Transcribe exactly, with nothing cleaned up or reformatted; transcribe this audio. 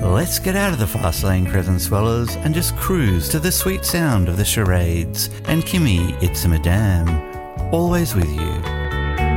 Let's get out of the fast lane, Crescent Swellers, and just cruise to the sweet sound of the charades and Kimmy, It's a Madame, always with you.